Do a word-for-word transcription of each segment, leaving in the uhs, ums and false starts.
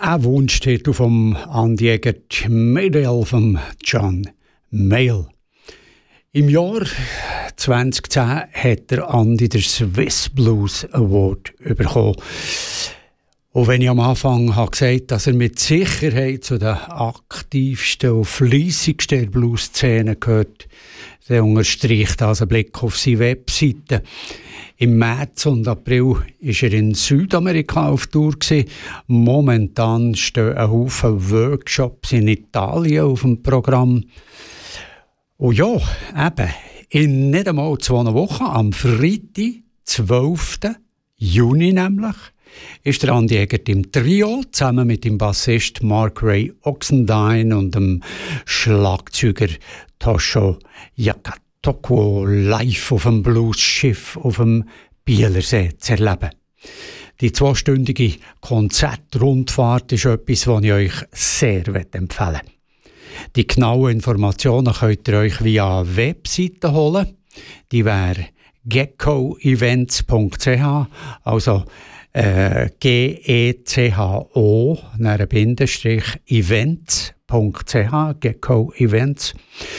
Ein Wunschtitel vom Andi Egert, Mayday vom John Mayall. Im Jahr zweitausendzehn hat der Andi den Swiss Blues Award bekommen. Und wenn ich am Anfang habe gesagt, dass er mit Sicherheit zu den aktivsten und fleissigsten der Blues-Szene gehört, dann unterstreicht das ein Blick auf seine Webseite. Im März und April war er in Südamerika auf Tour. Momentan stehen ein Haufen Workshops in Italien auf dem Programm. Und ja, eben, in nicht einmal zwei Wochen, am Freitag, zwölften Juni nämlich, ist der Andi Egert im Trio, zusammen mit dem Bassist Mark Ray Oxendine und dem Schlagzeuger Tosho Yakatoko live auf dem Blues-Schiff auf dem Bielersee zu erleben. Die zweistündige Konzertrundfahrt ist etwas, das ich euch sehr empfehlen möchte. Die genauen Informationen könnt ihr euch via Webseite holen. Die wäre gecko events punkt c h, also äh, G E C H O, dann Bindestrich, events punkt c h, Gecko Events.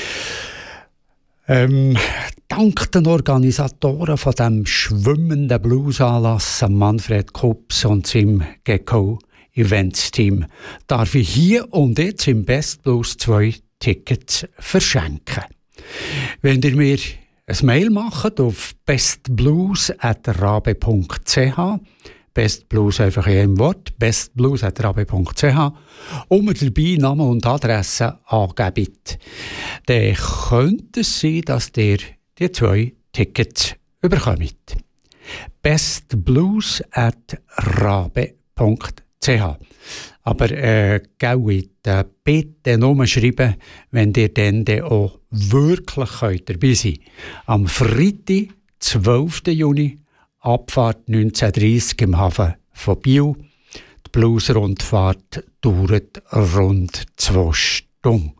Ähm, dank den Organisatoren von dem schwimmenden Bluesanlass, Manfred Kups und seinem Gecko Events Team, darf ich hier und jetzt im Best Blues zwei Tickets verschenken. Wenn ihr mir ein Mail macht auf bestblues at rabe punkt c h, Bestblues einfach in einem Wort, bestblues at rabe punkt c h, und mir dabei Name und Adresse angebt, dann könnte es sein, dass ihr die zwei Tickets bekommt. bestblues at rabe punkt c h. Aber äh, äh, bitte nur schreiben, wenn ihr dann auch wirklich könnt dabei sein könnt. Am Freitag, zwölften Juni, Abfahrt neunzehn Uhr dreissig im Hafen von Biel. Die Blues-Rundfahrt dauert rund zwei Stunden.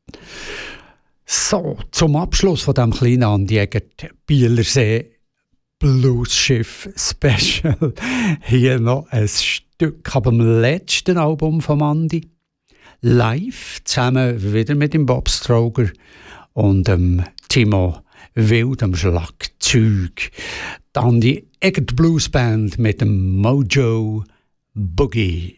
So, zum Abschluss von diesem kleinen Andi Egert Bielersee Blues-Schiff Special hier noch ein Stück ab dem letzten Album von Andi. Live, zusammen wieder mit dem Bob Stroger und dem Timo Wild am Schlagzeug. Die Andi Egert Blues Band mit dem Mojo Boogie.